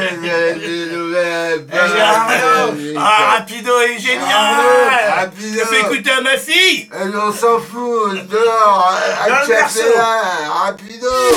des nouvelles. Ah, Rapido est génial. Rapido. Fais écouter à ma fille. On s'en fout, dehors, à Dans le café berceau. là, rapido.